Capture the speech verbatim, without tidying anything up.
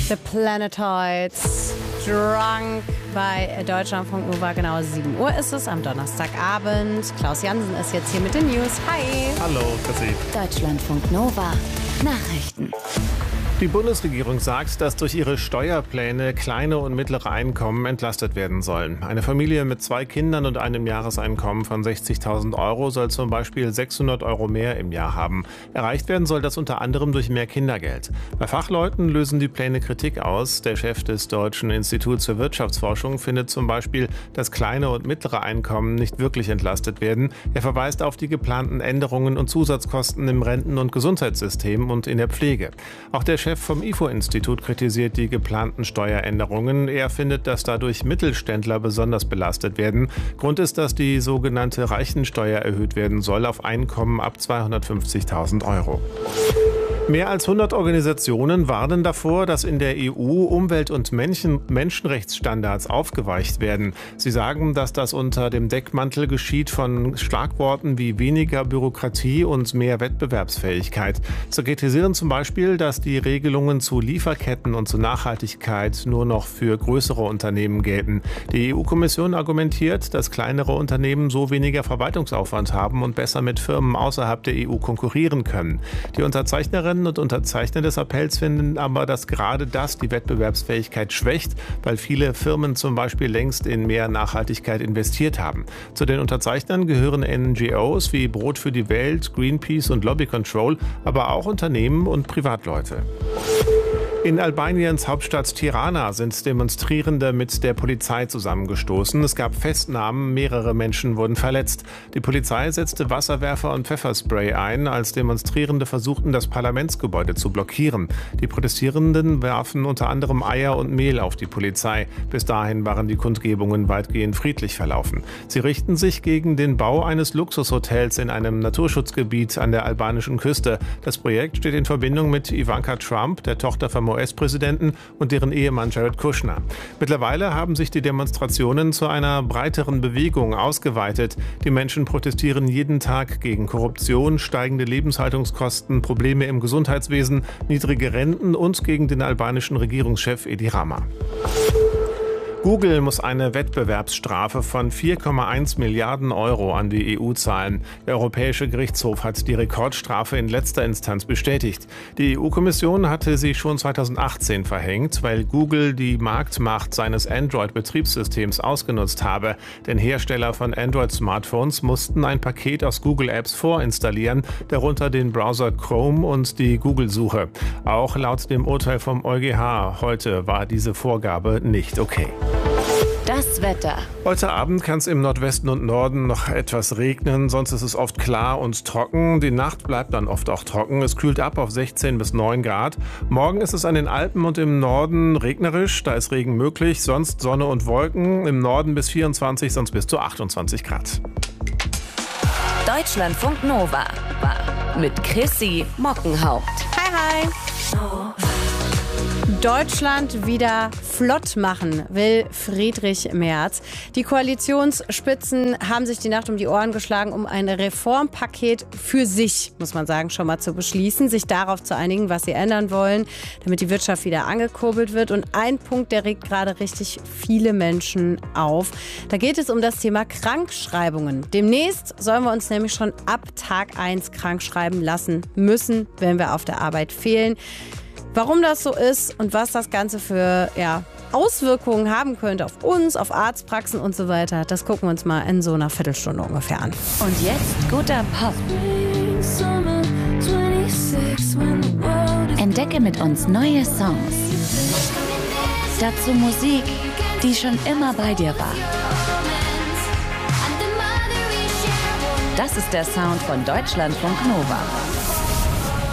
The Planetoids, Drunk bei Deutschlandfunk Nova. Genau sieben Uhr ist es am Donnerstagabend. Klaus Jansen ist jetzt hier mit den News. Hi. Hallo, Chrissy. Deutschlandfunk Nova. Nachrichten. Die Bundesregierung sagt, dass durch ihre Steuerpläne kleine und mittlere Einkommen entlastet werden sollen. Eine Familie mit zwei Kindern und einem Jahreseinkommen von sechzigtausend Euro soll zum Beispiel sechshundert Euro mehr im Jahr haben. Erreicht werden soll das unter anderem durch mehr Kindergeld. Bei Fachleuten lösen die Pläne Kritik aus. Der Chef des Deutschen Instituts für Wirtschaftsforschung findet zum Beispiel, dass kleine und mittlere Einkommen nicht wirklich entlastet werden. Er verweist auf die geplanten Änderungen und Zusatzkosten im Renten- und Gesundheitssystem und in der Pflege. Auch der Der Chef vom I F O-Institut kritisiert die geplanten Steueränderungen. Er findet, dass dadurch Mittelständler besonders belastet werden. Grund ist, dass die sogenannte Reichensteuer erhöht werden soll auf Einkommen ab zweihundertfünfzigtausend Euro. Mehr als hundert Organisationen warnen davor, dass in der E U Umwelt- und Menschen- Menschenrechtsstandards aufgeweicht werden. Sie sagen, dass das unter dem Deckmantel geschieht von Schlagworten wie weniger Bürokratie und mehr Wettbewerbsfähigkeit. So kritisieren zum Beispiel, dass die Regelungen zu Lieferketten und zu Nachhaltigkeit nur noch für größere Unternehmen gelten. Die E U-Kommission argumentiert, dass kleinere Unternehmen so weniger Verwaltungsaufwand haben und besser mit Firmen außerhalb der E U konkurrieren können. Die Unterzeichnerinnen und Unterzeichner des Appells finden aber, dass gerade das die Wettbewerbsfähigkeit schwächt, weil viele Firmen zum Beispiel längst in mehr Nachhaltigkeit investiert haben. Zu den Unterzeichnern gehören N G Os wie Brot für die Welt, Greenpeace und Lobby Control, aber auch Unternehmen und Privatleute. In Albaniens Hauptstadt Tirana sind Demonstrierende mit der Polizei zusammengestoßen. Es gab Festnahmen, mehrere Menschen wurden verletzt. Die Polizei setzte Wasserwerfer und Pfefferspray ein, als Demonstrierende versuchten, das Parlamentsgebäude zu blockieren. Die Protestierenden werfen unter anderem Eier und Mehl auf die Polizei. Bis dahin waren die Kundgebungen weitgehend friedlich verlaufen. Sie richten sich gegen den Bau eines Luxushotels in einem Naturschutzgebiet an der albanischen Küste. Das Projekt steht in Verbindung mit Ivanka Trump, der Tochter vom U S-Präsidenten, und deren Ehemann Jared Kushner. Mittlerweile haben sich die Demonstrationen zu einer breiteren Bewegung ausgeweitet. Die Menschen protestieren jeden Tag gegen Korruption, steigende Lebenshaltungskosten, Probleme im Gesundheitswesen, niedrige Renten und gegen den albanischen Regierungschef Edi Rama. Google muss eine Wettbewerbsstrafe von vier Komma eins Milliarden Euro an die E U zahlen. Der Europäische Gerichtshof hat die Rekordstrafe in letzter Instanz bestätigt. Die E U-Kommission hatte sie schon zweitausendachtzehn verhängt, weil Google die Marktmacht seines Android-Betriebssystems ausgenutzt habe. Denn Hersteller von Android-Smartphones mussten ein Paket aus Google-Apps vorinstallieren, darunter den Browser Chrome und die Google-Suche. Auch laut dem Urteil vom EuGH heute war diese Vorgabe nicht okay. Das Wetter. Heute Abend kann es im Nordwesten und Norden noch etwas regnen, sonst ist es oft klar und trocken. Die Nacht bleibt dann oft auch trocken. Es kühlt ab auf sechzehn bis neun Grad. Morgen ist es an den Alpen und im Norden regnerisch, da ist Regen möglich. Sonst Sonne und Wolken, im Norden bis vierundzwanzig, sonst bis zu achtundzwanzig Grad. Deutschlandfunk Nova mit Chrissy Mockenhaupt. Hi, hi. Deutschland wieder flott machen, will Friedrich Merz. Die Koalitionsspitzen haben sich die Nacht um die Ohren geschlagen, um ein Reformpaket für sich, muss man sagen, schon mal zu beschließen, sich darauf zu einigen, was sie ändern wollen, damit die Wirtschaft wieder angekurbelt wird. Und ein Punkt, der regt gerade richtig viele Menschen auf. Da geht es um das Thema Krankschreibungen. Demnächst sollen wir uns nämlich schon ab Tag eins krankschreiben lassen müssen, wenn wir auf der Arbeit fehlen. Warum das so ist und was das Ganze für ja, Auswirkungen haben könnte auf uns, auf Arztpraxen und so weiter, das gucken wir uns mal in so einer Viertelstunde ungefähr an. Und jetzt guter Pop. Entdecke mit uns neue Songs. Dazu Musik, die schon immer bei dir war. Das ist der Sound von Deutschlandfunk Nova.